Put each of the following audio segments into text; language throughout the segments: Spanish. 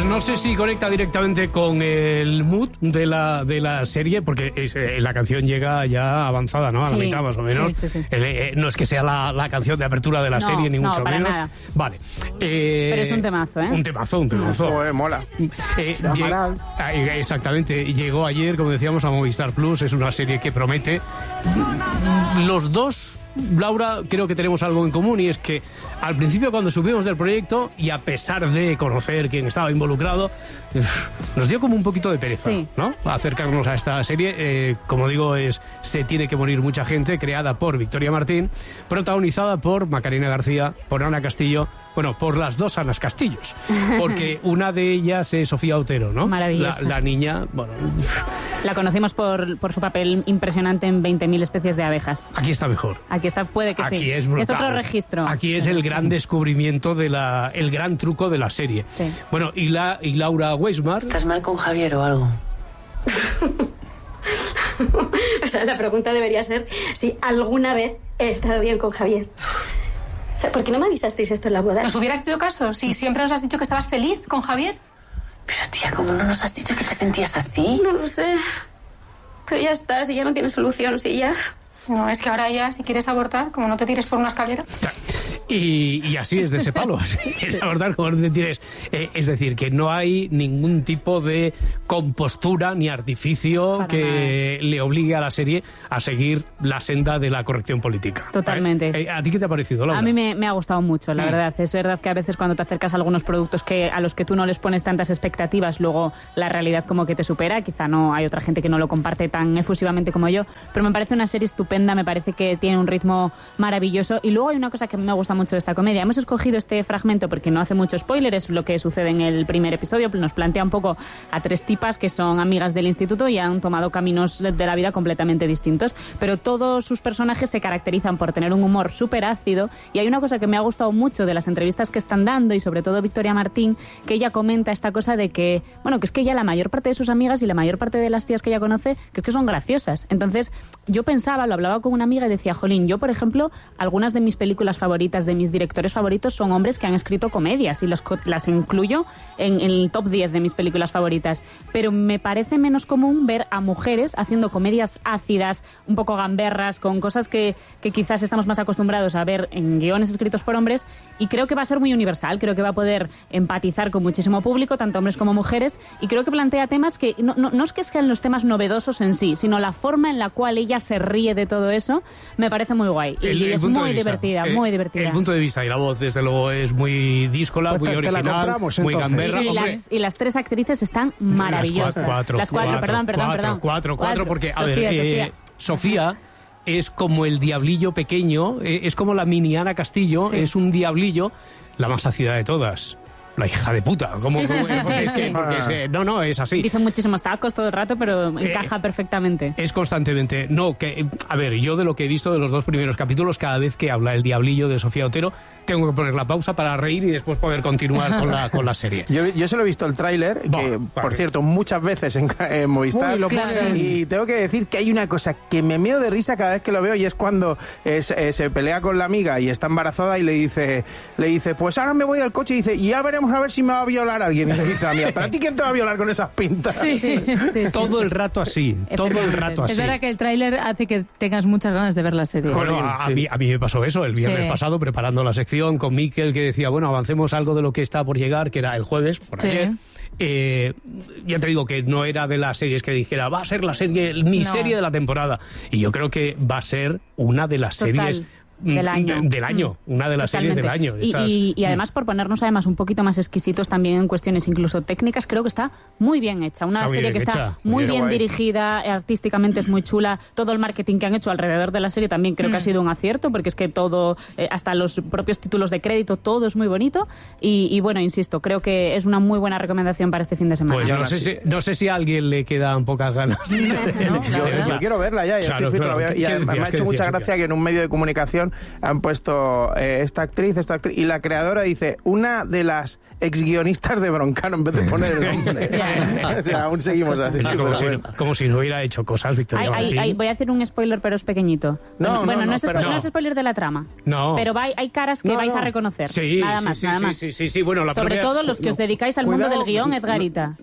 no sé si conecta directamente con el mood de la serie, porque la canción llega ya avanzada, ¿no? A la mitad más o menos. Sí. No es que sea la canción de apertura de la serie, ni mucho para menos. Nada. Vale. Pero es un temazo, ¿eh? Un temazo. Mola. Exactamente. Llegó ayer, como decíamos, a Movistar Plus. Es una serie que promete. Los dos, Laura, creo que tenemos algo en común, y es que al principio, cuando subimos del proyecto, y a pesar de conocer quién estaba involucrado, nos dio como un poquito de pereza, ¿no? Acercarnos a esta serie. Como digo, Se tiene que morir mucha gente, creada por Victoria Martín, protagonizada por Macarena García, por Ana Castillo, bueno, por las dos Anas Castillos, porque una de ellas es Sofía Otero, ¿no? Maravillosa. La niña, bueno... La conocimos por su papel impresionante en 20.000 especies de abejas. Aquí está mejor. Aquí está, puede que Aquí sí. Es brutal. Es otro registro. Aquí es el gran descubrimiento el gran truco de la serie. Sí. Bueno, y Laura Weismar... ¿Estás mal con Javier o algo? O sea, la pregunta debería ser si alguna vez he estado bien con Javier. O sea, ¿por qué no me avisasteis esto en la boda? ¿Nos hubieras hecho caso? Si siempre nos has dicho que estabas feliz con Javier. Pero tía, ¿cómo no nos has dicho que te sentías así? No lo sé. Pero ya está, si ya no tiene solución, si ya... No, es que ahora ya, si quieres abortar, como no te tires por una escalera... Y así es de ese palo. Si quieres abortar, como no te tires. Es decir, que no hay ningún tipo de compostura ni artificio para que le obligue a la serie a seguir la senda de la corrección política. Totalmente. ¿A ti qué te ha parecido, Laura? A mí me ha gustado mucho, la verdad. Es verdad que a veces cuando te acercas a algunos productos a los que tú no les pones tantas expectativas, luego la realidad como que te supera. Quizá no hay otra gente que no lo comparte tan efusivamente como yo, pero me parece una serie estupenda, me parece que tiene un ritmo maravilloso. Y luego hay una cosa que me gusta mucho de esta comedia. Hemos escogido este fragmento porque no hace mucho spoiler, es lo que sucede en el primer episodio. Nos plantea un poco a tres tipas que son amigas del instituto y han tomado caminos de la vida completamente distintos, pero todos sus personajes se caracterizan por tener un humor súper ácido. Y hay una cosa que me ha gustado mucho de las entrevistas que están dando, y sobre todo Victoria Martín, que ella comenta esta cosa de que, bueno, que es que ella, la mayor parte de sus amigas y la mayor parte de las tías que ella conoce, que es que son graciosas. Entonces yo pensaba, lo hablaba con una amiga y decía, jolín, yo por ejemplo, algunas de mis películas favoritas, de mis directores favoritos, son hombres que han escrito comedias, y las incluyo en el top 10 de mis películas favoritas, pero me parece menos común ver a mujeres haciendo comedias ácidas, un poco gamberras, con cosas que quizás estamos más acostumbrados a ver en guiones escritos por hombres, y creo que va a ser muy universal, creo que va a poder empatizar con muchísimo público, tanto hombres como mujeres, y creo que plantea temas que no es que sean los temas novedosos en sí, sino la forma en la cual ella se ríe de todo eso, me parece muy guay, y es muy divertida, muy divertida. El punto de vista y la voz, desde luego, es muy díscola, Pues muy te original, la compramos, muy entonces. gamberra. Y las tres actrices están maravillosas. Las cuatro, perdón, porque, a ver, Sofía es como el diablillo pequeño, es como la mini Ana Castillo, es un diablillo, la más ácida de todas. La hija de puta. No, es así. Dice muchísimos tacos todo el rato, pero encaja perfectamente. Es constantemente. A ver, yo de lo que he visto de los dos primeros capítulos, cada vez que habla el diablillo de Sofía Otero, tengo que poner la pausa para reír y después poder continuar con la serie. Yo solo he visto el tráiler, que, por cierto, muchas veces en Movistar, y tengo que decir que hay una cosa que me meo de risa cada vez que lo veo, y es cuando se pelea con la amiga y está embarazada y le dice, pues ahora me voy al coche, y dice, y ya veremos a ver si me va a violar alguien. Y le dice a mí, ¿pero a ti quién te va a violar con esas pintas? Sí. Todo el rato así, todo el rato así. Es verdad que el tráiler hace que tengas muchas ganas de ver la serie. Bueno, a mí me pasó eso el viernes pasado, preparando la sección con Miquel, que decía, bueno, avancemos algo de lo que está por llegar, que era el jueves, por ayer. Ya te digo que no era de las series que dijera, va a ser la serie, serie de la temporada. Y yo creo que va a ser una de las series del año. Una de las series del año. Y además, por ponernos además un poquito más exquisitos también en cuestiones incluso técnicas, creo que está muy bien hecha. Una serie que está muy bien dirigida, artísticamente es muy chula. Todo el marketing que han hecho alrededor de la serie también creo que ha sido un acierto, porque es que todo, hasta los propios títulos de crédito, todo es muy bonito. Y bueno, insisto, creo que es una muy buena recomendación para este fin de semana. Pues no sé si a alguien le quedan pocas ganas. Yo quiero verla ya. Y además me ha hecho mucha gracia que en un medio de comunicación guión, han puesto esta actriz, y la creadora dice, una de las ex-guionistas de Broncano, en vez de poner el nombre. O sea, aún seguimos así. Como si no hubiera hecho cosas, Victoria Martín. Voy a hacer un spoiler, pero es pequeñito. No es spoiler de la trama. No. Pero hay caras que vais a reconocer. Sí, nada más. Sí. Bueno, sobre todo los que os dedicáis al mundo del guión, Edgarita.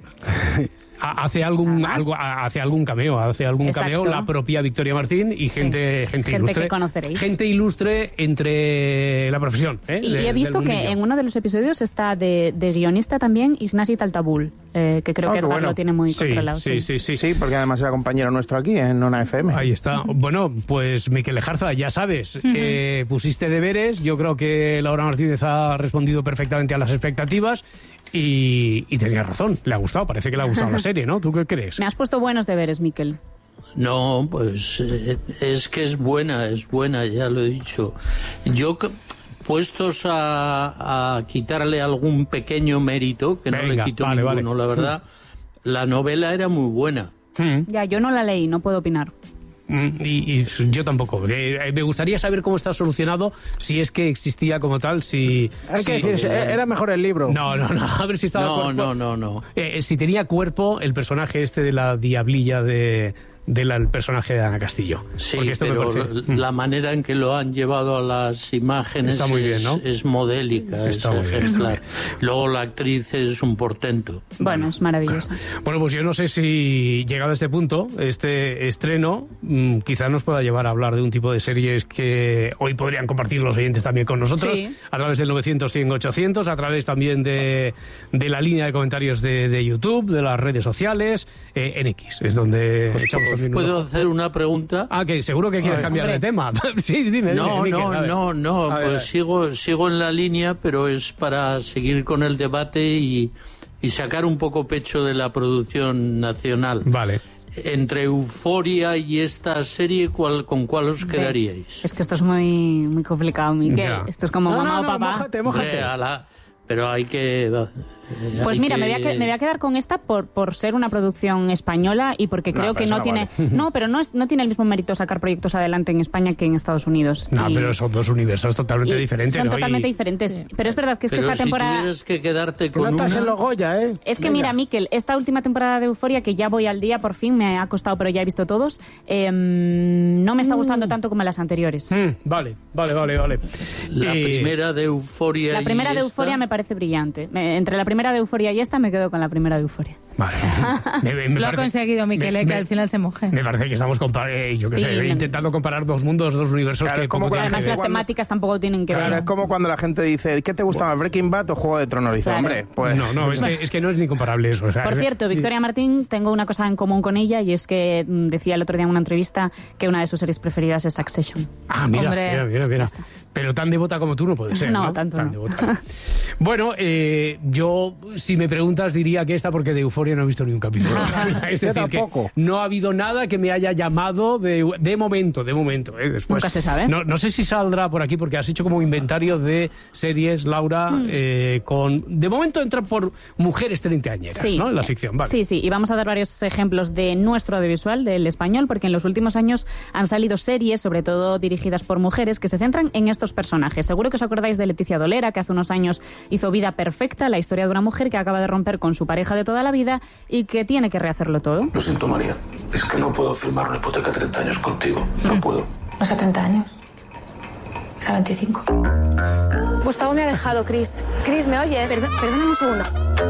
Hace algún cameo, la propia Victoria Martín y gente ilustre. Que conoceréis. Gente ilustre entre la profesión. Y he visto que en uno de los episodios está de guionista también Ignasi Taltabul, que creo que Edgar lo tiene muy controlado. Sí, porque además era compañero nuestro aquí en Ona FM. Ahí está. Bueno, pues Miquel Lejarza, ya sabes, pusiste deberes. Yo creo que Laura Martínez ha respondido perfectamente a las expectativas. Y tenía razón, le ha gustado, parece que le ha gustado la serie, ¿no? ¿Tú qué crees? Me has puesto buenos deberes, Miquel. No, pues es que es buena, ya lo he dicho. Yo, puestos a quitarle algún pequeño mérito, que no le quito ninguno, la verdad, la novela era muy buena. Ya, yo no la leí, no puedo opinar. Y yo tampoco. Me gustaría saber cómo está solucionado, si es que existía como tal, si... Hay que decir, era mejor el libro. No, a ver si estaba cuerpo. No. Si tenía cuerpo el personaje de la diablilla del personaje de Ana Castillo. Sí, pero la manera en que lo han llevado a las imágenes está muy bien, ¿no? Es modélica, es ejemplar. Luego la actriz es un portento. Bueno, es maravillosa. Bueno, pues yo no sé si llegado a este punto, este estreno, quizás nos pueda llevar a hablar de un tipo de series que hoy podrían compartir los oyentes también con nosotros, a través del 900-100-800, a través también de la línea de comentarios de YouTube, de las redes sociales, en X, es donde echamos. ¿Puedo hacer una pregunta? Que seguro que quieres cambiar de tema. Sí, dime. No, Miquel, pues sigo en la línea, pero es para seguir con el debate y sacar un poco pecho de la producción nacional. Vale. Entre Euforia y esta serie, ¿con cuál os quedaríais? Es que esto es muy, muy complicado, Miquel. Ya. Esto es como mamá o papá. Mójate. Pero hay que... Pues mira, me voy a quedar con esta por ser una producción española y porque creo que no tiene... Vale. No, pero no tiene el mismo mérito sacar proyectos adelante en España que en Estados Unidos. No, pero son dos universos totalmente diferentes. Son totalmente diferentes. Sí. Pero es verdad que esta temporada... Pero si tuvieras que quedarte con no estás en los Goya, ¿eh? Es que mira, Miquel, esta última temporada de Euforia, que ya voy al día, por fin, me ha costado, pero ya he visto todos, no me está gustando tanto como las anteriores. Vale. La primera de Euforia. La primera de Euforia me parece brillante. Entre la primera de Euforia y esta me quedo con la primera de Euforia. Vale. Lo ha conseguido Miquel, que al final se moje. Me parece que estamos intentando comparar dos mundos, dos universos, claro, que además las temáticas tampoco tienen que ver. Es como cuando la gente dice, ¿qué te gusta más, Breaking Bad o Juego de Tronos? Dice, hombre, pues... No, es que no es ni comparable eso. O sea, por cierto, Victoria Martín, tengo una cosa en común con ella, y es que decía el otro día en una entrevista que una de sus series preferidas es Succession. Mira. Pero tan devota como tú no puede ser, ¿no? Tanto no. Bueno, yo, si me preguntas, diría que esta, porque de Euforia no he visto ni un capítulo. Es decir, que no ha habido nada que me haya llamado de momento. Después, nunca se sabe. No sé si saldrá por aquí, porque has hecho como inventario de series, Laura, de momento entra por mujeres treintañeras, ¿no? En la ficción, vale. Sí, y vamos a dar varios ejemplos de nuestro audiovisual, del español, porque en los últimos años han salido series, sobre todo dirigidas por mujeres, que se centran en estos personajes. Seguro que os acordáis de Leticia Dolera, que hace unos años hizo Vida Perfecta, la historia de una mujer que acaba de romper con su pareja de toda la vida y que tiene que rehacerlo todo. Lo siento, María, es que no puedo firmar una hipoteca de 30 años contigo. No puedo. No es a 30 años. Es a 25. Gustavo me ha dejado, Chris. Chris, ¿me oyes? Perdóname un segundo.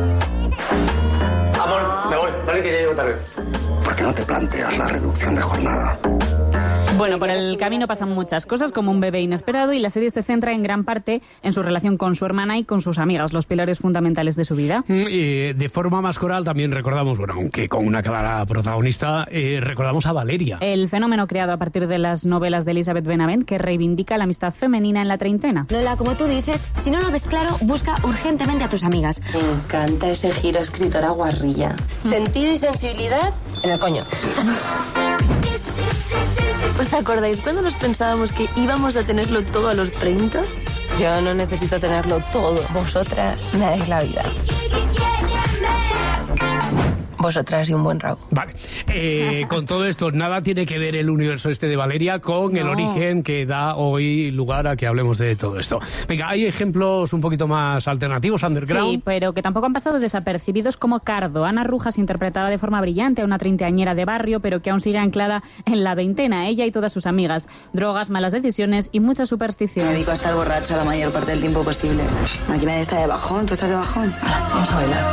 Amor, me voy, vale, que ya llego tarde. ¿Por qué no te planteas la reducción de jornada? Bueno, por el camino pasan muchas cosas, como un bebé inesperado, y la serie se centra en gran parte en su relación con su hermana y con sus amigas, los pilares fundamentales de su vida. Y de forma más coral también recordamos, aunque con una clara protagonista, recordamos a Valeria. El fenómeno creado a partir de las novelas de Elizabeth Benavent, que reivindica la amistad femenina en la treintena. Lola, como tú dices, si no lo ves claro, busca urgentemente a tus amigas. Me encanta ese giro escritora guarrilla. Sentido y sensibilidad en el coño. ¿Os acordáis cuando nos pensábamos que íbamos a tenerlo todo a los 30? Yo no necesito tenerlo todo. Vosotras me dais la vida. Vosotras y un buen rabo. Vale. Con todo esto, nada tiene que ver el universo este de Valeria con el origen que da hoy lugar a que hablemos de todo esto. Venga, hay ejemplos un poquito más alternativos, underground. Sí, pero que tampoco han pasado desapercibidos como Cardo. Ana Rujas interpretaba de forma brillante a una treintañera de barrio, pero que aún sigue anclada en la veintena, ella y todas sus amigas. Drogas, malas decisiones y mucha superstición. Me dedico a estar borracha la mayor parte del tiempo posible. Aquí nadie está de bajón, ¿tú estás de bajón? Vamos a bailar.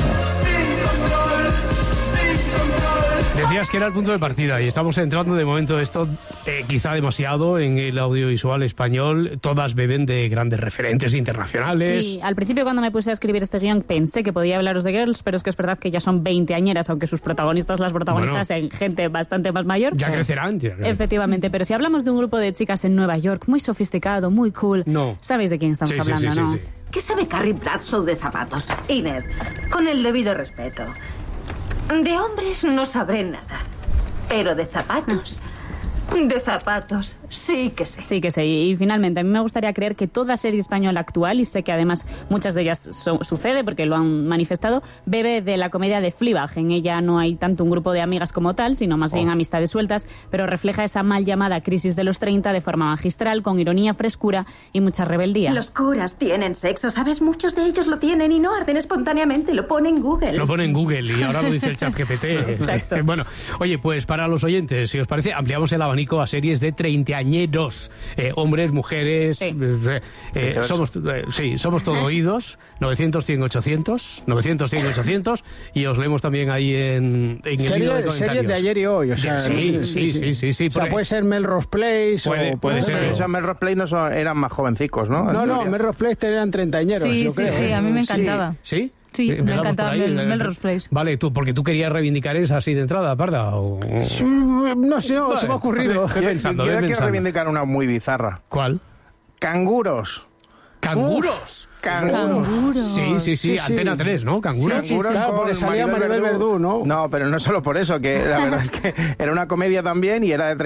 Decías que era el punto de partida y estamos entrando de momento esto quizá demasiado en el audiovisual español. Todas beben de grandes referentes internacionales. Sí, al principio cuando me puse a escribir este guión pensé que podía hablaros de Girls, pero es que es verdad que ya son veinteañeras, aunque sus protagonistas, las protagonistas, sean gente bastante más mayor. Ya crecerán. Efectivamente, pero si hablamos de un grupo de chicas en Nueva York, muy sofisticado, muy cool, sabéis de quién estamos hablando, ¿no? Sí. ¿Qué sabe Carrie Bradshaw de zapatos? Inés, con el debido respeto. De hombres no sabré nada, pero de zapatos... De zapatos, sí que sé. Sí que sé. Y finalmente, a mí me gustaría creer que toda serie española actual, y sé que además muchas de ellas sucede porque lo han manifestado, bebe de la comedia de Fleabag. En ella no hay tanto un grupo de amigas como tal, sino más bien amistades sueltas, pero refleja esa mal llamada crisis de los 30 de forma magistral, con ironía, frescura y mucha rebeldía. Los curas tienen sexo, ¿sabes? Muchos de ellos lo tienen y no arden espontáneamente, lo pone en Google. Lo pone en Google y ahora lo dice el ChatGPT. Exacto. Bueno, oye, pues para los oyentes, si os parece, ampliamos el abanico a series de treintañeros, hombres, mujeres, somos todo oídos. 900, 100, 800, 900, 100, 800, y os leemos también ahí en el libro de comentarios. Series de ayer y hoy, o sea... Sí. O sea, puede ser Melrose Place puede ser. Pero esos Melrose Place eran más jovencicos, ¿no? No, Melrose Place eran treintañeros, yo creo. Sí, a mí me encantaba. ¿Sí? Sí, me encantaba Melrose Place. Vale, porque tú querías reivindicar esa así de entrada, Parda, o... No sé, se me ha ocurrido. Yo quiero reivindicar una muy bizarra. ¿Cuál? Canguros. ¿Canguros? Sí, Antena 3, ¿no? Canguros. Sí, claro, porque salía Maribel Verdú, ¿no? No, pero no solo por eso, que la verdad es que era una comedia también y era de